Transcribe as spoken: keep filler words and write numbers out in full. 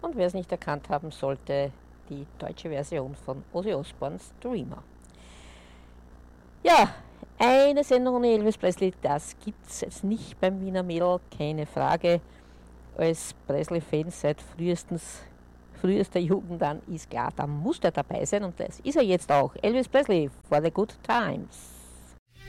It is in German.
Und wer es nicht erkannt haben sollte, die deutsche Version von Ozzy Osbournes Dreamer. Ja, eine Sendung ohne Elvis Presley, das gibt es jetzt nicht beim Wiener Mädel, keine Frage. Als Presley-Fan seit frühestens, frühester Jugend an ist klar, da muss er dabei sein und das ist er jetzt auch. Elvis Presley, for the good times.